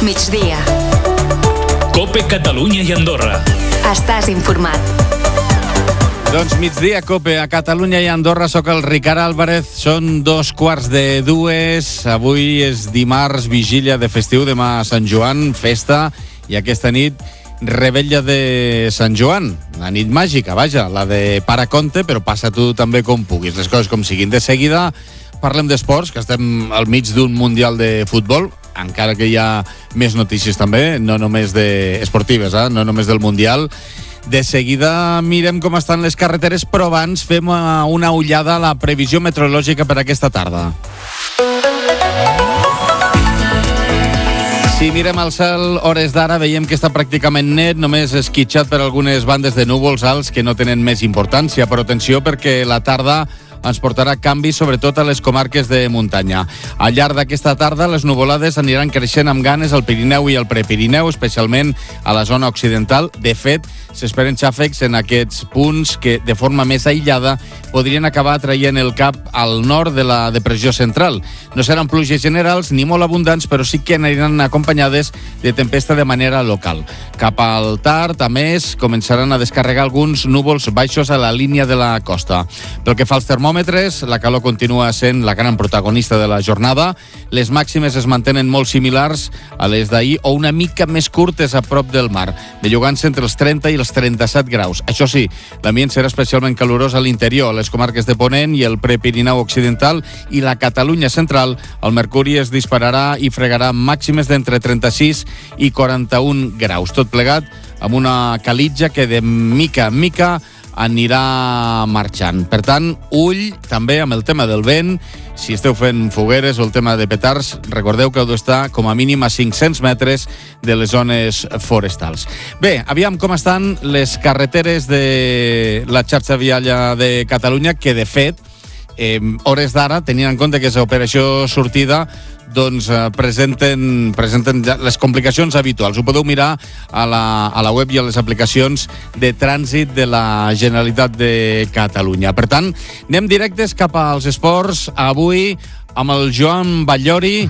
migdia. COPE Catalunya i Andorra. Estàs informat. Doncs migdia, COPE, a Catalunya i Andorra. Soc el Ricard Álvarez. Són 2:45. Avui és dimarts, vigília de festiu, demà Sant Joan, festa, i aquesta nit revetlla de Sant Joan, la nit màgica, vaja, la de para conte, però passa tu també com puguis, les coses com siguin. De seguida parlem d'esports, que estem al mig d'un mundial de futbol, encara que hi ha més notícies també, no només esportives, no només del mundial. De seguida mirem com estan les carreteres, però abans fem una ullada a la previsió meteorològica per aquesta tarda. Si mirem al cel, hores d'ara, veiem que està pràcticament net, només esquitxat per algunes bandes de núvols alts que no tenen més importància, però atenció perquè la tarda ens portarà canvis, sobretot a les comarques de muntanya. Al llarg d'aquesta tarda, les nuvolades aniran creixent amb ganes al Pirineu i al Prepirineu, especialment a la zona occidental. De fet, s'esperen xàfecs en aquests punts que, de forma més aïllada, podrien acabar traient el cap al nord de la depressió central. No seran pluges generals ni molt abundants, però sí que aniran acompanyades de tempesta de manera local. Cap al tard, a més, començaran a descarregar alguns núvols baixos a la línia de la costa. Pel que fa als termòmetres, la calor continua sent la gran protagonista de la jornada. Les màximes es mantenen molt similars a les d'ahir o una mica més curtes a prop del mar, bellugant-se entre els 30 i els 37 graus. Això sí, l'ambient serà especialment calorós a l'interior, a les comarques de Ponent i el Prepirineu occidental i la Catalunya central. El mercuri es dispararà i fregarà màximes d'entre 36 i 41 graus. Tot plegat amb una calitja que de mica en mica anirà marxant. Per tant, ull també amb el tema del vent. Si esteu fent fogueres o el tema de petards, recordeu que heu d'estar com a mínim a 500 metres de les zones forestals. Bé, aviam com estan les carreteres de la xarxa viària de Catalunya, que de fet, hores d'ara, tenint en compte que és operació sortida, doncs presenten les complicacions habituals. Ho podeu mirar a la web i a les aplicacions de trànsit de la Generalitat de Catalunya. Per tant, anem directes cap als esports avui amb el Joan Batllori.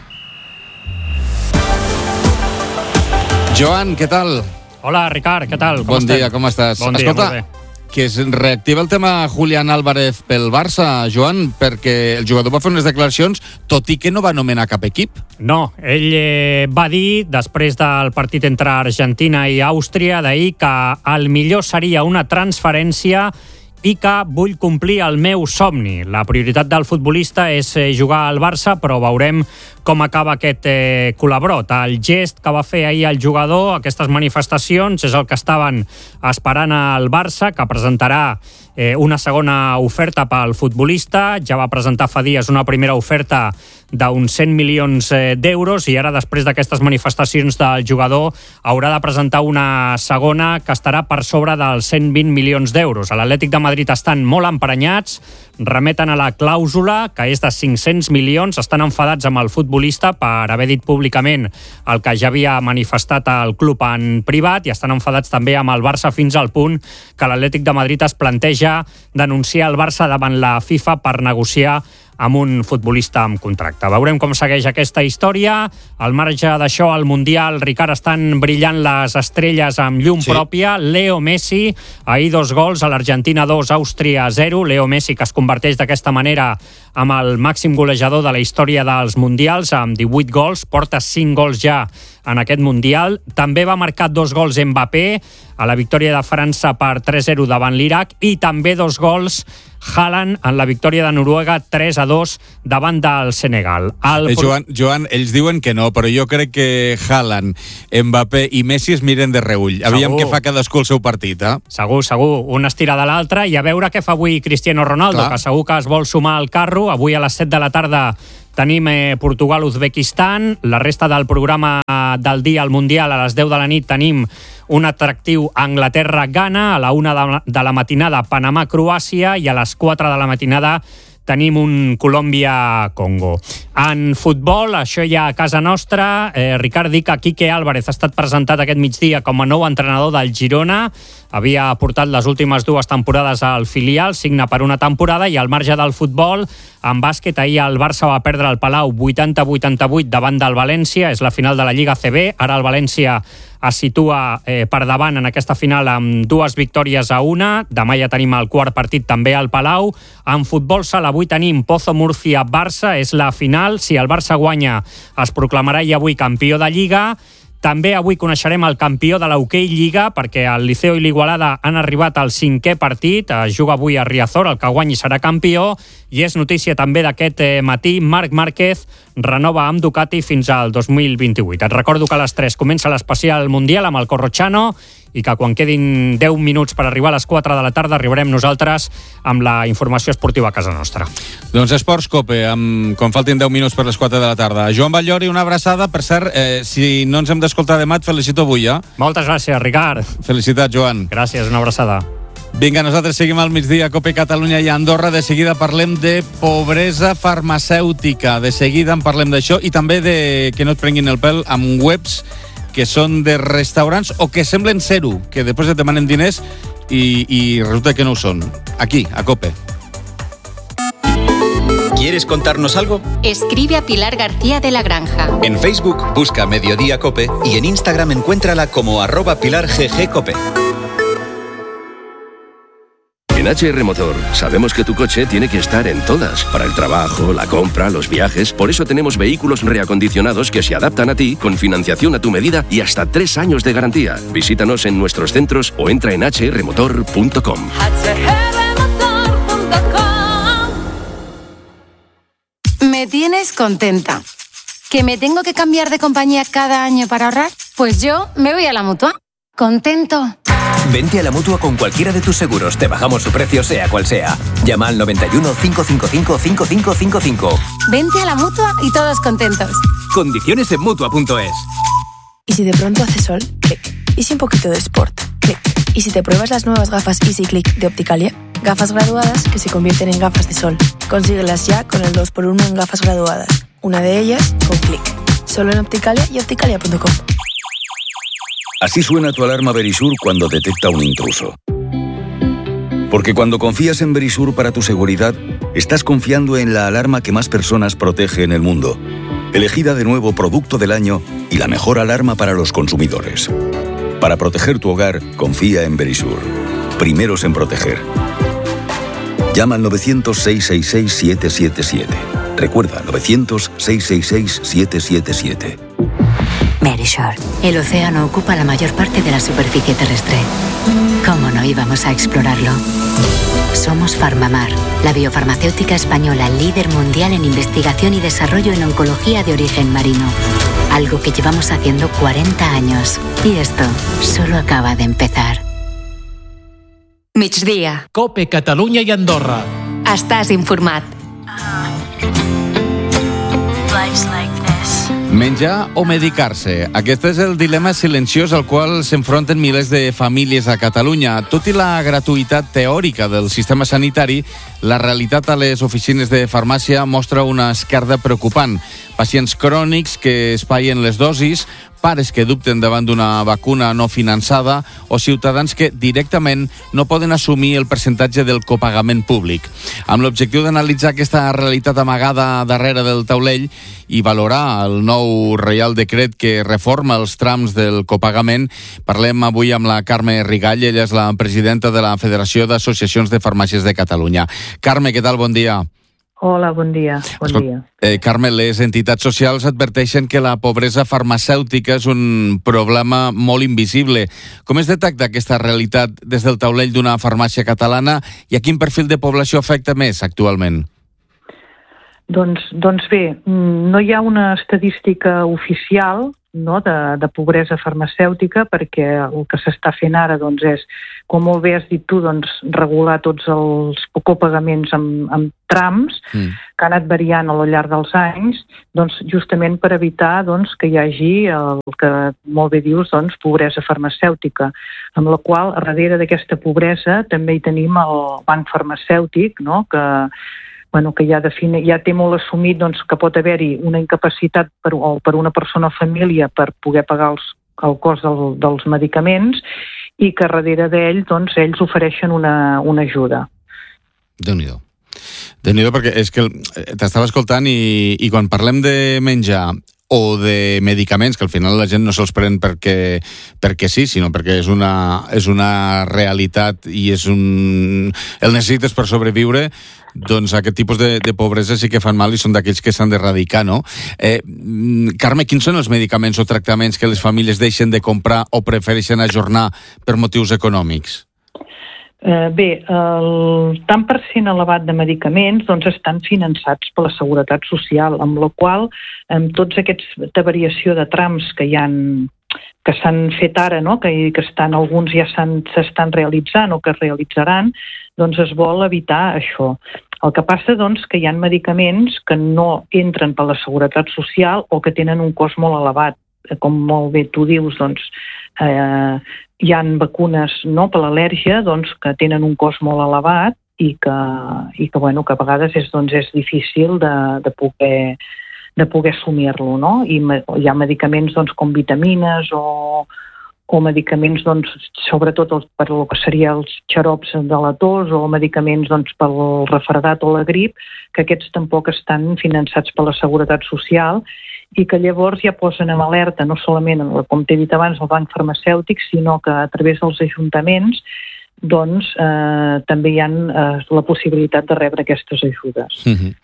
Joan, què tal? Hola, Ricard, què tal? Bon dia, com estàs? Bon dia, Escolta, molt bé. que es reactiva el tema Julián Álvarez pel Barça, Joan, perquè el jugador va fer unes declaracions, tot i que no va anomenar cap equip. No, ell va dir, després del partit entre Argentina i Àustria d'ahir, que el millor seria una transferència i que vull complir el meu somni. La prioritat del futbolista és jugar al Barça, però veurem com acaba aquest col·labrot. El gest que va fer ahir el jugador, aquestes manifestacions, és el que estaven esperant al Barça, que presentarà una segona oferta pel futbolista. Ja va presentar fa dies una primera oferta d'uns 100 milions d'euros i ara, després d'aquestes manifestacions del jugador, haurà de presentar una segona que estarà per sobre dels 120 milions d'euros. A l'Atlètic de Madrid estan molt emprenyats, remeten a la clàusula, que és de 500 milions, estan enfadats amb el futbolista per haver dit públicament el que ja havia manifestat el club en privat i estan enfadats també amb el Barça fins al punt que l'Atlètic de Madrid es planteja denunciar el Barça davant la FIFA per negociar amb un futbolista amb contracte. Veurem com segueix aquesta història. Al marge d'això, al Mundial, Ricard, estan brillant les estrelles amb llum pròpia. Leo Messi, ahir 2 gols, a l'Argentina 2, Àustria 0. Leo Messi, que es converteix d'aquesta manera amb el màxim golejador de la història dels Mundials, amb 18 gols, porta 5 gols ja en aquest Mundial. També va marcar 2 gols Mbappé a la victòria de França per 3-0 davant l'Iraq i també 2 gols Haaland en la victòria de Noruega 3-2 davant del Senegal. Joan, ells diuen que no, però jo crec que Haaland, Mbappé i Messi es miren de reull. Aviam què fa cadascú el seu partit, Segur, un estira de l'altre, i a veure què fa avui Cristiano Ronaldo, que segur que es vol sumar al carro. Avui a les 7 de la tarda tenim Portugal-Uzbekistan, la resta del programa del dia al Mundial a les 10 de la nit tenim un atractiu Anglaterra-Ghana, a la 1 de la matinada Panamà-Croàcia i a les 4 de la matinada tenim un Colòmbia-Congo. En futbol, això ja a casa nostra, Ricard, dic que Quique Álvarez ha estat presentat aquest migdia com a nou entrenador del Girona. Havia portat les últimes 2 temporades al filial, signa per una temporada, i al marge del futbol, en bàsquet, ahir el Barça va perdre al Palau 80-88 davant del València, és la final de la Lliga CB, ara el València es situa per davant en aquesta final amb 2 victòries a 1, demà ja tenim el quart partit també al Palau. En futbol sala avui tenim Pozo Murcia-Barça, és la final, si el Barça guanya es proclamarà ja avui campió de Lliga. També avui coneixerem el campió de l'Hockey Lliga, perquè el Liceo i l'Igualada han arribat al 5è partit, es juga avui a Riazor, el que guanyi serà campió, i és notícia també d'aquest matí, Marc Márquez renova amb Ducati fins al 2028. Et recordo que a les 3 comença l'especial mundial amb el Corrochano, i que quan quedin 10 minuts per arribar a les 4 de la tarda arribarem nosaltres amb la informació esportiva a casa nostra. Doncs Esports Cope, quan faltin 10 minuts per les 4 de la tarda. Joan Batllori, una abraçada. Per cert, si no ens hem d'escoltar demà, et felicito avui, ja. Moltes gràcies, Ricard. Felicitats, Joan. Gràcies, una abraçada. Vinga, nosaltres seguim al migdia, Cope Catalunya i Andorra. De seguida parlem de pobresa farmacèutica. De seguida en parlem d'això i també de que no et prenguin el pèl amb webs que són de restaurants o que semblen ser-ho, que després et demanen diners y resulta que no ho són. Aquí, a Cope. ¿Quieres contarnos algo? Escribe a Pilar García de la Granja. En Facebook busca Mediodía Cope y en Instagram encuéntrala como @PilarGGCope. En HR Motor sabemos que tu coche tiene que estar en todas, para el trabajo, la compra, los viajes. Por eso tenemos vehículos reacondicionados que se adaptan a ti, con financiación a tu medida y hasta 3 años de garantía. Visítanos en nuestros centros o entra en hrmotor.com. Me tienes contenta. ¿Que me tengo que cambiar de compañía cada año para ahorrar? Pues yo me voy a la Mutua. Contento. Vente a la Mutua con cualquiera de tus seguros. Te bajamos su precio, sea cual sea. Llama al 91 555 5555. Vente a la Mutua y todos contentos. Condiciones en Mutua.es. ¿Y si de pronto hace sol? Clic. ¿Y si un poquito de sport? Clic. ¿Y si te pruebas las nuevas gafas Easy Click de Opticalia? Gafas graduadas que se convierten en gafas de sol. Consíguelas ya con el 2x1 en gafas graduadas. Una de ellas con Clic. Solo en Opticalia y opticalia.com. Así suena tu alarma Verisur cuando detecta un intruso. Porque cuando confías en Verisur para tu seguridad, estás confiando en la alarma que más personas protege en el mundo. Elegida de nuevo Producto del Año y la mejor alarma para los consumidores. Para proteger tu hogar, confía en Verisur. Primeros en proteger. Llama al 900-666-777. Recuerda, 900-666-777. Verisur. El océano ocupa la mayor parte de la superficie terrestre. ¿Cómo no íbamos a explorarlo? Somos Farmamar, la biofarmacéutica española líder mundial en investigación y desarrollo en oncología de origen marino. Algo que llevamos haciendo 40 años. Y esto solo acaba de empezar. Migdia. Cope Catalunya i Andorra. Estàs informat. Menjar o medicar-se? Aquest és el dilema silenciós al qual s'enfronten milers de famílies a Catalunya. Tot i la gratuïtat teòrica del sistema sanitari, la realitat a les oficines de farmàcia mostra una esquerda preocupant. Pacients crònics que espaien les dosis, pares que dubten davant d'una vacuna no finançada o ciutadans que directament no poden assumir el percentatge del copagament públic. Amb l'objectiu d'analitzar aquesta realitat amagada darrere del taulell i valorar el nou Reial Decret que reforma els trams del copagament, parlem avui amb la Carme Rigall. Ella és la presidenta de la Federació d'Associacions de Farmàcies de Catalunya. Carme, què tal? Bon dia. Hola, bon dia. Dia. Carme, les entitats socials adverteixen que la pobresa farmacèutica és un problema molt invisible. Com es detecta aquesta realitat des del taulell d'una farmàcia catalana i a quin perfil de població afecta més actualment? Doncs bé, no hi ha una estadística oficial, no, de pobresa farmacèutica, perquè el que s'està fent ara és, com molt bé has dit tu, regular tots els copagaments amb trams que han anat variant al llarg dels anys, justament per evitar que hi hagi el que molt bé dius, pobresa farmacèutica, amb la qual darrere d'aquesta pobresa també hi tenim el banc farmacèutic, no, que que ja té molt assumit doncs, que pot haver-hi una incapacitat per una persona o família per poder pagar el cost dels medicaments i que darrere d'ell doncs, ells ofereixen una ajuda. Déu-n'hi-do. Déu-n'hi-do, perquè és que t'estava escoltant i quan parlem de menjar o de medicaments, que al final la gent no se'ls pren perquè sí, sinó perquè és una realitat i el necessites per sobreviure, doncs aquest tipus de pobresa sí que fan mal i són d'aquells que s'han d'erradicar, no? Carme, quins són els medicaments o tractaments que les famílies deixen de comprar o prefereixen ajornar per motius econòmics? Bé, el tant per cent elevat de medicaments doncs, estan finançats per la Seguretat Social, amb la qual amb tots aquesta variació de trams que s'han fet ara, no? que alguns ja s'estan realitzant o que es realitzaran, doncs es vol evitar això. El que passa doncs, que hi ha medicaments que no entren per la Seguretat Social o que tenen un cost molt elevat. Com molt bé tu dius, doncs, hi ha vacunes per l'al·lèrgia doncs, que tenen un cost molt elevat i que a vegades és difícil de poder assumir-lo. No? I hi ha medicaments doncs, com vitamines o medicaments, doncs, sobretot per el que serien els xarops de la tos o medicaments doncs, pel refredat o la grip, que aquests tampoc estan finançats per la Seguretat Social i que llavors ja posen en alerta no solament, com t'he dit abans, el banc farmacèutic, sinó que a través dels ajuntaments doncs també hi ha la possibilitat de rebre aquestes ajudes.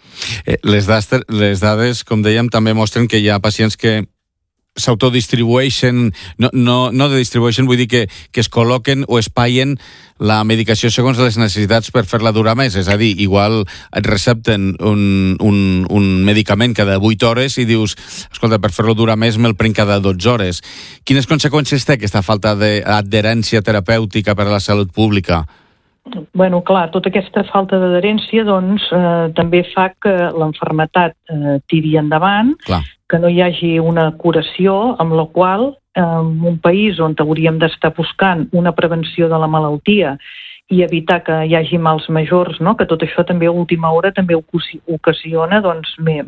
Les dades, com dèiem, també mostren que hi ha pacients que s'autodistribueixen, no de distribueixen, vull dir que es col·loquen o espaien la medicació segons les necessitats per fer-la durar més. És a dir, igual et recepten un medicament cada 8 hores i dius, escolta, per fer-lo durar més me'l prenc cada 12 hores. Quines conseqüències té aquesta falta d'adherència terapèutica per a la salut pública? Bueno, clar, tota aquesta falta d'adherència doncs, també fa que l'enfermetat tiri endavant, que no hi hagi una curació, amb la qual en un país on hauríem d'estar buscant una prevenció de la malaltia i evitar que hi hagi mals majors, no? Que tot això també a última hora també ocasiona doncs,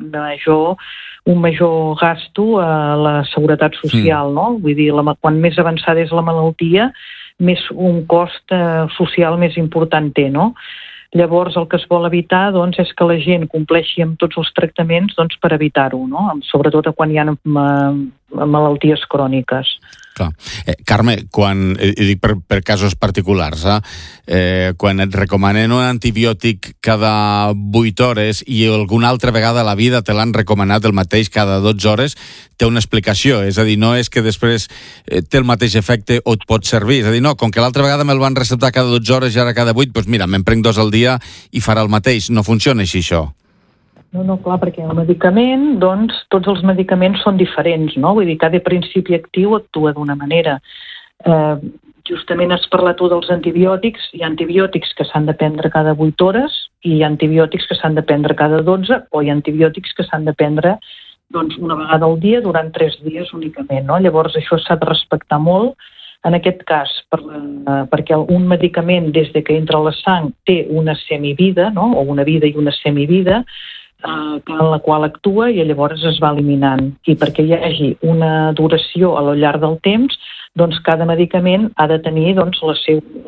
un major gasto a la seguretat social. No? Vull dir, quan més avançada és la malaltia, més un cost social més important té, no? Llavors, el que es vol evitar doncs, és que la gent compleixi amb tots els tractaments doncs, per evitar-ho, no? Sobretot quan hi ha malalties cròniques. Clar. Carme, dic per casos particulars, quan et recomanen un antibiòtic cada 8 hores i alguna altra vegada a la vida te l'han recomanat el mateix cada 12 hores, té una explicació. És a dir, no és que després té el mateix efecte o et pot servir. És a dir, no, com que l'altra vegada me'l van receptar cada 12 hores i ara cada 8, doncs mira, me'n prenc 2 al dia i farà el mateix. No funciona així, això. No, clar, perquè el medicament, doncs, tots els medicaments són diferents, no? Vull dir, cada principi actiu actua d'una manera. Justament has parlat tu dels antibiòtics. Hi ha antibiòtics que s'han de prendre cada 8 hores i hi ha antibiòtics que s'han de prendre cada 12 o hi ha antibiòtics que s'han de prendre doncs, una vegada al dia durant 3 dies únicament, no? Llavors això s'ha de respectar molt. En aquest cas, perquè un medicament des que entra a la sang té una semivida, no? O una vida i una semivida, en la qual actua i llavors es va eliminant. I perquè hi hagi una duració a lo llarg del temps, doncs cada medicament ha de tenir doncs, la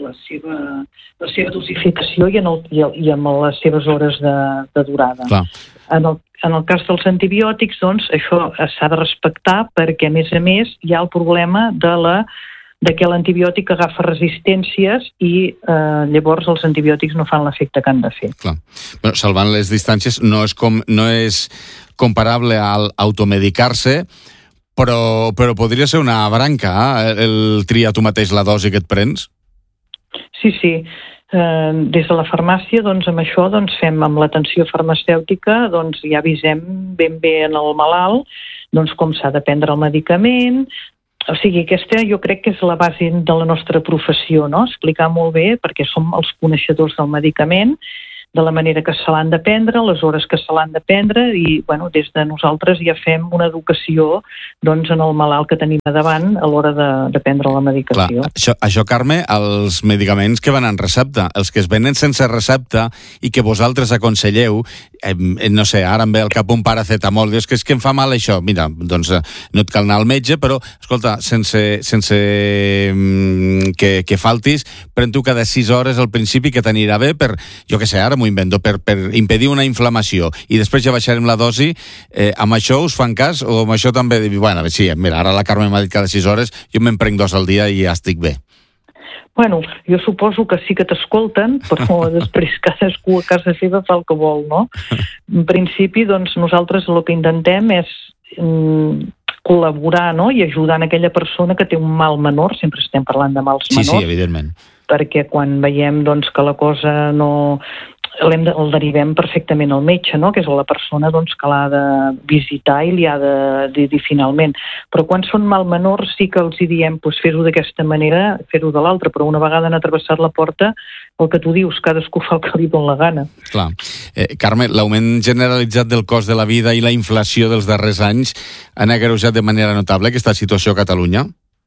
seva dosificació i amb les seves hores de durada. Clar. En el cas dels antibiòtics, doncs, això s'ha de respectar perquè, a més, hi ha el problema de que l'antibiòtic agafa resistències i llavors els antibiòtics no fan l'efecte que han de fer. Clar. Bueno, salvant les distàncies, no és comparable al automedicar-se, però podria ser una branca, el triar tu mateix la dosi que et prens? Sí. Des de la farmàcia, doncs, amb això doncs, fem amb l'atenció farmacèutica, doncs, ja avisem ben bé en el malalt doncs, com s'ha de prendre el medicament. O sigui, aquesta jo crec que és la base de la nostra professió, no? Explicar molt bé, perquè som els coneixedors del medicament, de la manera que se l'han de prendre, les hores que se l'han de prendre i, bueno, des de nosaltres ja fem una educació doncs, en el malalt que tenim a davant a l'hora de prendre la medicació. Clar, això, Carme, els medicaments que van en recepta, els que es venen sense recepta i que vosaltres aconselleu, no sé, ara em ve al cap un paracetamol, dius que és que em fa mal això, mira, doncs no et cal anar al metge, però, escolta, sense que faltis, pren-t'ho cada 6 hores al principi que t'anirà bé per, jo què sé, ara m'ho invento, per impedir una inflamació, i després ja baixarem la dosi. Amb això us fan cas, o amb això també, bueno, sí, mira, ara la Carme m'ha dit cada 6 hores, jo me'n prenc 2 al dia i ja estic bé. Bueno, jo suposo que sí que t'escolten, però després cadascú a casa seva fa el que vol, no? En principi, doncs, nosaltres el que intentem és col·laborar, no?, i ajudar en aquella persona que té un mal menor, sempre estem parlant de mals menors. Sí, evidentment. Perquè quan veiem, doncs, que la cosa no... el derivem perfectament al metge, no?, que és la persona doncs, que l'ha de visitar i li ha de dir finalment. Però quan són mal menors sí que els hi diem doncs, fer-ho d'aquesta manera, fer-ho de l'altra, però una vegada han atravessat la porta, el que tu dius, cadascú fa el que li dona la gana. Clar. Carme, l'augment generalitzat del cost de la vida i la inflació dels darrers anys han agreujat de manera notable aquesta situació a Catalunya?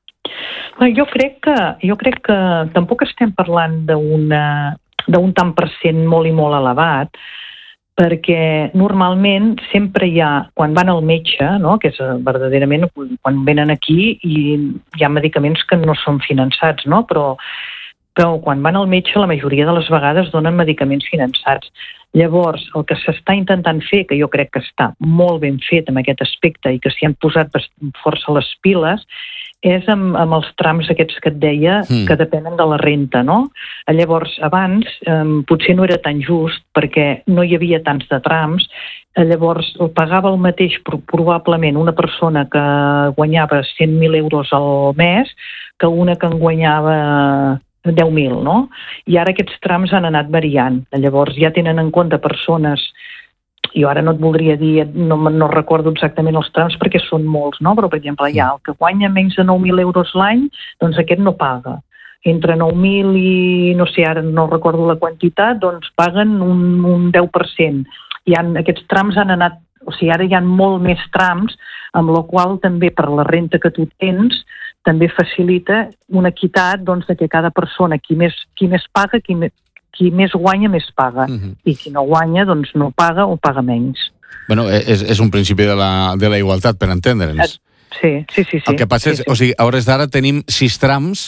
Jo crec que tampoc estem parlant d'un tant per cent molt i molt elevat, perquè normalment sempre hi ha, quan van al metge, no?, que és verdaderament quan venen aquí i hi ha medicaments que no són finançats, no?, però quan van al metge la majoria de les vegades donen medicaments finançats. Llavors, el que s'està intentant fer, que jo crec que està molt ben fet en aquest aspecte i que s'hi han posat força les piles, és amb els trams aquests que et deia que depenen de la renta, no? Llavors, abans potser no era tan just perquè no hi havia tants de trams, llavors pagava el mateix probablement una persona que guanyava 100.000 euros al mes que una que en guanyava 10.000, no? I ara aquests trams han anat variant. Llavors ja tenen en compte persones, jo ara no et voldria dir, no recordo exactament els trams perquè són molts, no? Però, per exemple, hi ha el que guanya menys de 9.000 euros l'any, doncs aquest no paga. Entre 9.000 i, no sé, ara no recordo la quantitat, doncs paguen un 10%. Aquests trams han anat, o sigui, ara hi ha molt més trams, amb la qual també per la renta que tu tens també facilita una equitat doncs, de que cada persona, qui més paga, qui més guanya, més paga. I qui no guanya, doncs no paga o paga menys. Bueno, és un principi de la igualtat, per entendre'ns. Sí. El que passa és, o sigui, a hores d'ara tenim 6 trams,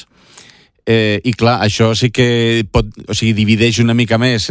i clar, això sí que pot, o sigui, divideix una mica més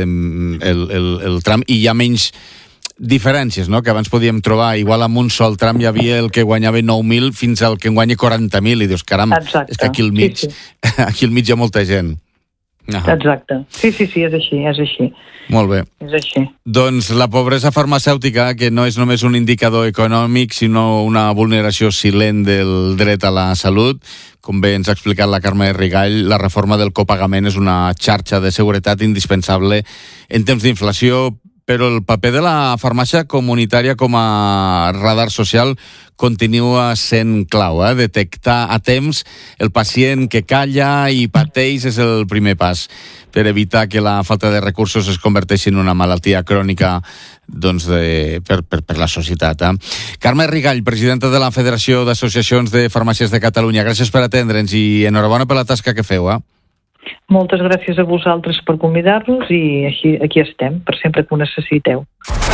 el tram i hi ha menys diferències, no?, que abans podíem trobar, igual amb un sol tram hi havia el que guanyava 9.000 fins al que en guanya 40.000 i dius, caram, és que aquí al mig hi ha molta gent. Exacte. Sí, és així. Molt bé. És així. Doncs la pobresa farmacèutica, que no és només un indicador econòmic, sinó una vulneració silent del dret a la salut. Com bé ens ha explicat la Carme Rigall, la reforma del copagament és una xarxa de seguretat indispensable en temps d'inflació, però el paper de la farmàcia comunitària com a radar social continua sent clau. Detectar a temps el pacient que calla i pateix és el primer pas per evitar que la falta de recursos es converteixi en una malaltia crònica doncs, per la societat. Carme Rigall, presidenta de la Federació d'Associacions de Farmàcies de Catalunya, gràcies per atendre'ns i enhorabona per la tasca que feu. Moltes gràcies a vosaltres per convidar-nos i aquí estem, per sempre que ho necessiteu.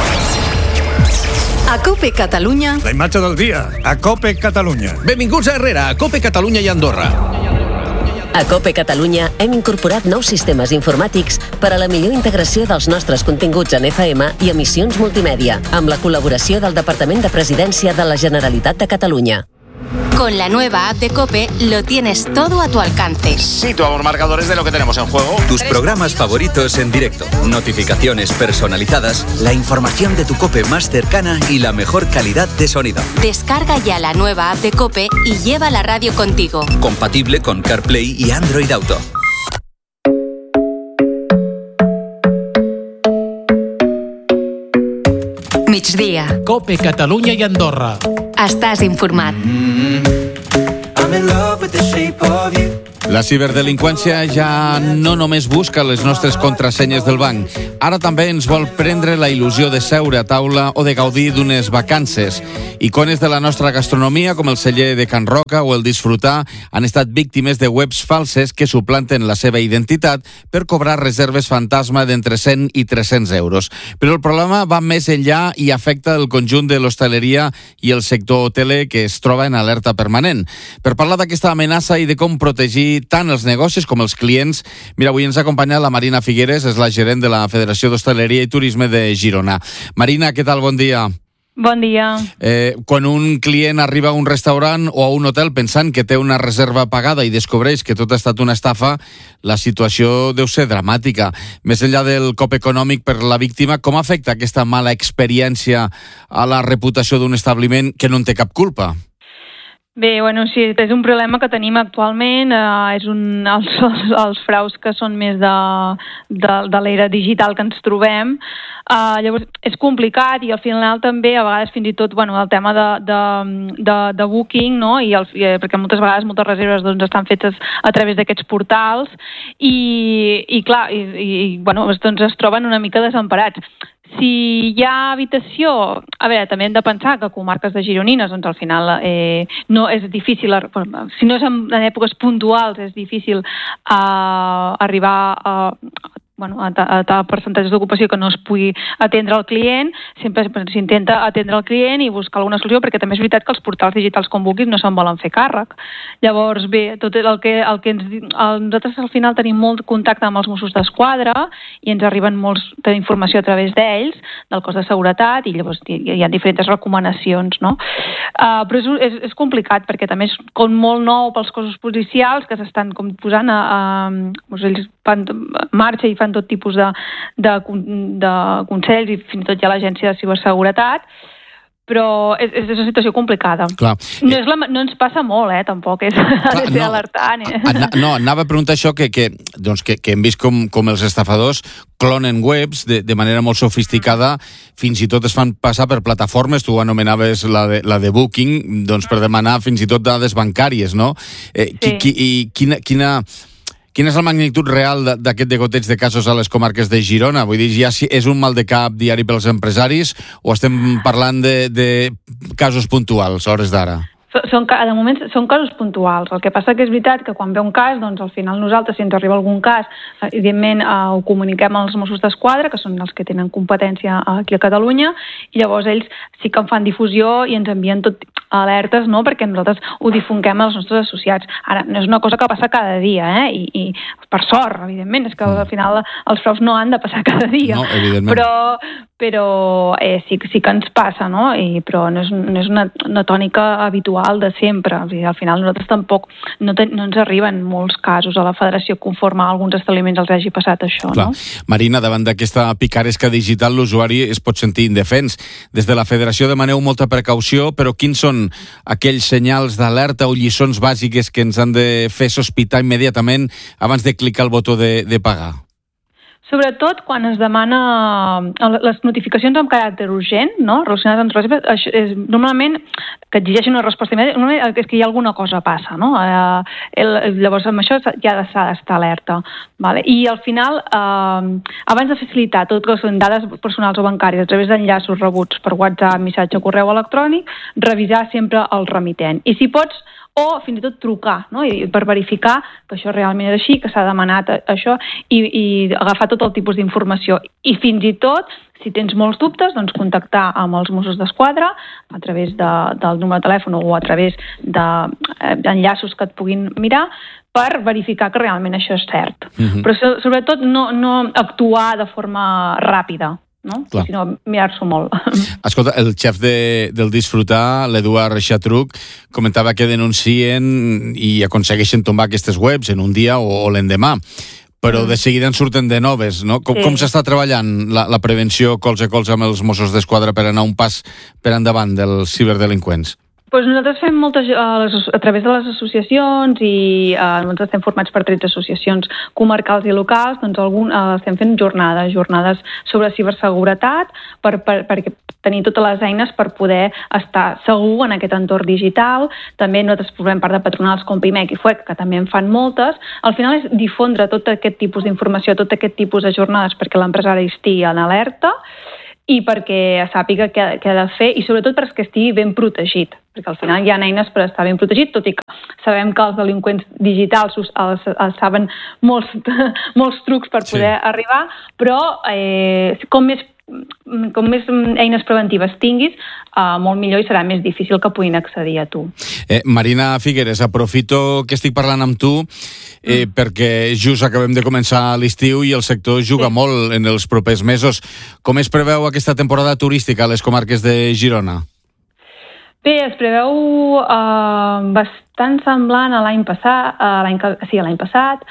A COPE Catalunya... La imatge del dia, a COPE Catalunya. Benvinguts a Herrera, a COPE Catalunya i Andorra. A COPE Catalunya hem incorporat nous sistemes informàtics per a la millor integració dels nostres continguts en FM i emissions multimèdia, amb la col·laboració del Departament de Presidència de la Generalitat de Catalunya. Con la nueva app de COPE lo tienes todo a tu alcance. Situamos marcadores de lo que tenemos en juego. Tus programas favoritos en directo, notificaciones personalizadas, la información de tu COPE más cercana y la mejor calidad de sonido. Descarga ya la nueva app de COPE y lleva la radio contigo. Compatible con CarPlay y Android Auto. Migdia. COPE Catalunya i Andorra. Estàs informat. I'm in love with the shape of you. La ciberdelinqüència ja no només busca les nostres contrasenyes del banc. Ara també ens vol prendre la il·lusió de seure a taula o de gaudir d'unes vacances. Icones de la nostra gastronomia, com el celler de Can Roca o el Disfrutar, han estat víctimes de webs falses que suplanten la seva identitat per cobrar reserves fantasma d'entre 100 i 300 euros. Però el problema va més enllà i afecta el conjunt de l'hostaleria i el sector hoteler, que es troba en alerta permanent. Per parlar d'aquesta amenaça i de com protegir tant els negocis com els clients, mira, avui ens acompanya la Marina Figueres, és la gerent de la Federació d'Hostaleria i Turisme de Girona. Marina, què tal? Bon dia. Bon dia. Quan un client arriba a un restaurant o a un hotel pensant que té una reserva pagada i descobreix que tot ha estat una estafa, la situació deu ser dramàtica. Més enllà del cop econòmic per la víctima, com afecta aquesta mala experiència a la reputació d'un establiment que no en té cap culpa? Bé, bueno, sí, és un problema que tenim actualment, els fraus que són més de l'era digital que ens trobem. Llavors, és complicat i al final també, a vegades fins i tot, el tema de booking, no? Perquè moltes vegades moltes reserves estan fetes a través d'aquests portals i clar, es troben una mica desemparats. Si hi ha habitació, a veure, també hem de pensar que comarques de gironines, doncs al final no és difícil, si no és en èpoques puntuals, és difícil arribar a percentatges d'ocupació que no es pugui atendre al client. Sempre s'intenta atendre el client i buscar alguna solució, perquè també és veritat que els portals digitals com Booking no se'n volen fer càrrec. Llavors, bé, tot el que nosaltres al final tenim molt contacte amb els Mossos d'Esquadra i ens arriben molta informació a través d'ells, del cos de seguretat, i llavors hi ha diferents recomanacions, no? Però és complicat, perquè també és com molt nou pels cossos policials que s'estan posant ells fan marxa i fan tot tipus de consells i fins i tot hi ha l'Agència de Ciberseguretat, però és una situació complicada. Clar. No ens passa molt, tampoc, ha de ser alertant. No, anava a preguntar això, que hem vist com els estafadors clonen webs de manera molt sofisticada, fins i tot es fan passar per plataformes, tu anomenaves la de Booking, doncs per demanar fins i tot dades bancàries, no? Quina és la magnitud real d'aquest degoteig de casos a les comarques de Girona? Vull dir, ja és un mal de cap diari pels empresaris o estem parlant de casos puntuals a hores d'ara? De moment són casos puntuals. El que passa que és veritat que quan ve un cas, doncs al final nosaltres, si ens arriba algun cas, evidentment ho comuniquem als Mossos d'Esquadra, que són els que tenen competència aquí a Catalunya, i llavors ells sí que en fan difusió i ens envien tot alertes, no?, perquè nosaltres ho difonguem als nostres associats. Ara, no és una cosa que passa cada dia, i per sort, evidentment, és que al final els fraus no han de passar cada dia. No, evidentment. Però sí que ens passa, no? Però no és una tònica habitual de sempre. Al final nosaltres tampoc no ens arriben molts casos a la federació conforme a alguns establiments els hagi passat això. Clar. No? Marina, davant d'aquesta picaresca digital l'usuari es pot sentir indefens. Des de la federació demaneu molta precaució, però quins són aquells senyals d'alerta o lliçons bàsiques que ens han de fer sospitar immediatament abans de clicar el botó de pagar? Sobretot quan es demana les notificacions amb caràcter urgent, no?, relacionades amb reserves, normalment que exigeixen una resposta immediata, normalment és que hi ha alguna cosa passa, no? Llavors amb això ja s'ha d'estar alerta. Vale? I al final, abans de facilitar tot que són dades personals o bancàries a través d'enllaços rebuts per WhatsApp, missatge o correu electrònic, revisar sempre el remitent. I si pots, o fins i tot trucar, no?, per verificar que això realment és així, que s'ha demanat això, i agafar tot el tipus d'informació. I fins i tot, si tens molts dubtes, doncs contactar amb els Mossos d'Esquadra a través del número de telèfon o a través d'enllaços que et puguin mirar per verificar que realment això és cert. Però sobretot no actuar de forma ràpida, no? Sinó mirar-s'ho molt. Escolta, el xef del Disfrutar, l'Eduard Xatruc, comentava que denuncien i aconsegueixen tombar aquestes webs en un dia o l'endemà, però de seguida en surten de noves, no? Com s'està treballant la prevenció colze a colze amb els Mossos d'Esquadra per anar un pas per endavant dels ciberdelinqüents? Doncs nosaltres fem moltes, a través de les associacions i nosaltres estem formats per 13 associacions comarcals i locals, doncs estem fent jornades sobre ciberseguretat perquè tenir totes les eines per poder estar segur en aquest entorn digital. També nosaltres formem part de patronals com Pimec i FUEC, que també en fan moltes. Al final és difondre tot aquest tipus d'informació, tot aquest tipus de jornades perquè l'empresari estigui en alerta i perquè sàpiga què ha de fer i sobretot perquè estigui ben protegit, perquè al final hi ha eines per estar ben protegit, tot i que sabem que els delinqüents digitals saben molts trucs per poder arribar, però com més eines preventives tinguis, molt millor i serà més difícil que puguin accedir a tu. Marina Figueres, aprofito que estic parlant amb tu perquè just acabem de començar l'estiu i el sector juga molt en els propers mesos. Com es preveu aquesta temporada turística a les comarques de Girona? Bé, es preveu bastant semblant a l'any passat, l'any passat.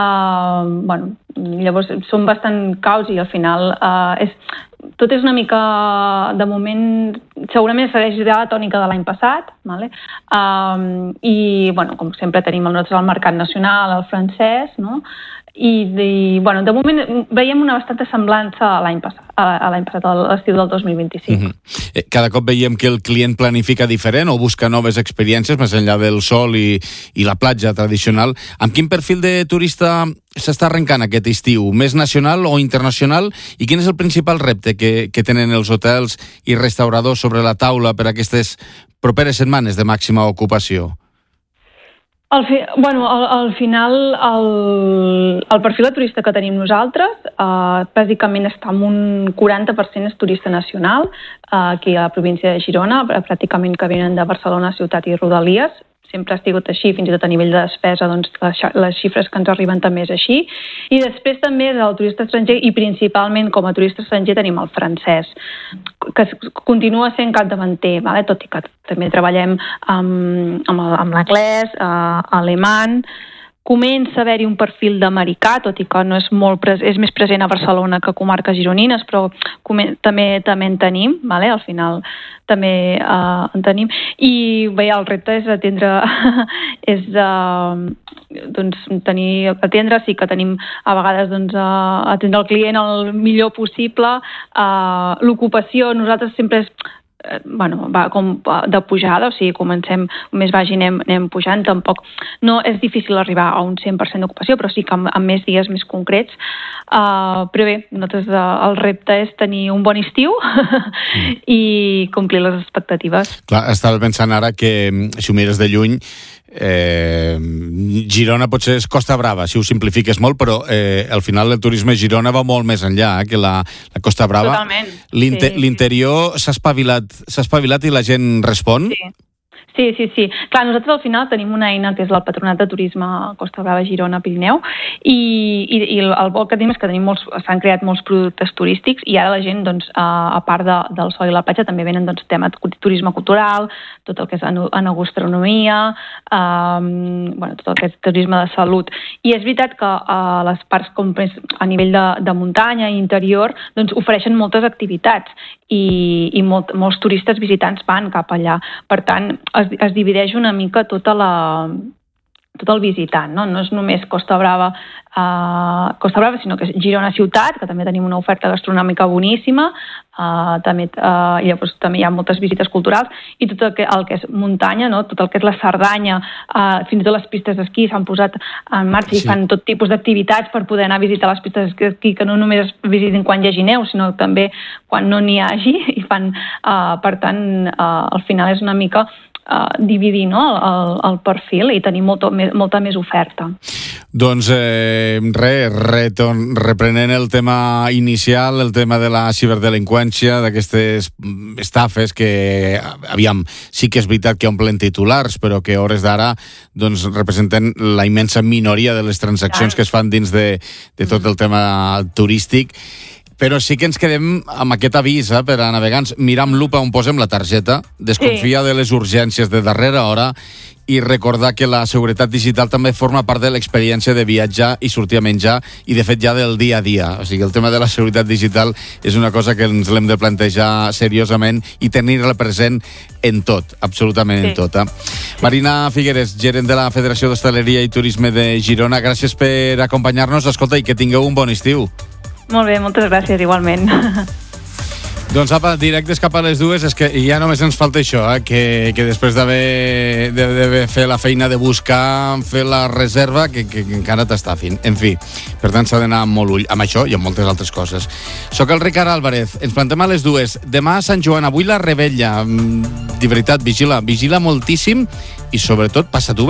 Llavors són bastant caus i al final tot és una mica, de moment, segurament segueix la tònica de l'any passat, vale? I, com sempre, tenim el mercat nacional, el francès, no? I de moment veiem una bastanta semblança a l'any passat, a l'estiu del 2025. Cada cop veiem que el client planifica diferent o busca noves experiències més enllà del sol i la platja tradicional. Amb quin perfil de turista s'està arrencant aquest estiu? Més nacional o internacional? I quin és el principal repte que tenen els hotels i restauradors sobre la taula per aquestes properes setmanes de màxima ocupació? Al final, el perfil de turista que tenim nosaltres bàsicament està en un 40% és turista nacional, aquí a la província de Girona, pràcticament que venen de Barcelona, ciutat i rodalies. Sempre ha sigut així, fins i tot a nivell de despesa, doncs les xifres que ens arriben també és així. I després també és el turista estranger i principalment com a turista estranger tenim el francès, que continua sent capdavanter, tot i que també treballem amb l'anglès, alemany. Comença a haver-hi un perfil d'americà, tot i que no és és més present a Barcelona que a comarques gironines, però també en tenim, al final també en tenim. I bé, el repte és atendre, sí que tenim a vegades atendre el client el millor possible. L'ocupació, nosaltres sempre és va com de pujada, o sigui, comencem, més vagi anem pujant, tampoc no és difícil arribar a un 100% d'ocupació, però sí que amb més dies més concrets. Però bé, nosaltres el repte és tenir un bon estiu i complir les expectatives. Clar, estava pensant ara que si ho mires de lluny, Girona potser és Costa Brava, si ho simplifiques molt, però al final el turisme a Girona va molt més enllà que la Costa Brava. Totalment. L'interior s'ha espavilat i la gent respon? Sí. Clar, nosaltres al final tenim una eina que és el Patronat de Turisme Costa Brava, Girona, Pirineu, i el bo que tenim és que s'han creat molts productes turístics i ara la gent, a part del sol i la platja, també venen tema de turisme cultural, tot el que és enogastronomia, tot el que és turisme de salut. I és veritat que les parts com a nivell de muntanya i interior ofereixen moltes activitats i molts turistes visitants van cap allà. Per tant, es divideix una mica tot el visitant, no és només Costa Brava, sinó que és Girona ciutat, que també tenim una oferta gastronòmica boníssima, llavors també hi ha moltes visites culturals, i tot el que és muntanya, tot el que és la Cerdanya, fins i tot les pistes d'esquí s'han posat en marxa i fan tot tipus d'activitats per poder anar a visitar les pistes d'esquí, que no només es visitin quan hi hagi neu, sinó també quan no n'hi hagi, i fan, per tant, al final és una mica dividir el perfil i tenir molta més oferta. Doncs reprenent el tema inicial, el tema de la ciberdelinqüència, d'aquestes estafes que, aviam, sí que és veritat que omplen titulars, però que a hores d'ara representen la immensa minoria de les transaccions que es fan dins de tot el tema turístic. Però sí que ens quedem amb aquest avís per a navegants. Mirar amb lupa on posem la targeta, desconfiar de les urgències de darrera hora i recordar que la seguretat digital també forma part de l'experiència de viatjar i sortir a menjar i, de fet, ja del dia a dia. O sigui, el tema de la seguretat digital és una cosa que ens l'hem de plantejar seriosament i tenir-la present en tot, absolutament en tot. Marina Figueres, gerent de la Federació d'Hostaleria i Turisme de Girona, gràcies per acompanyar-nos. Escolta, i que tingueu un bon estiu. Molt bé, moltes gràcies, igualment. Doncs apa, directes cap a les 2, és que ja només ens falta això, que després d'haver fet la feina de buscar, fer la reserva, que encara t'està fent. En fi, per tant s'ha d'anar amb molt ull, amb això i amb moltes altres coses. Soc el Ricard Álvarez, ens plantem a les 2. Demà a Sant Joan, avui la Revetlla. De veritat, vigila moltíssim i sobretot passa-t'ho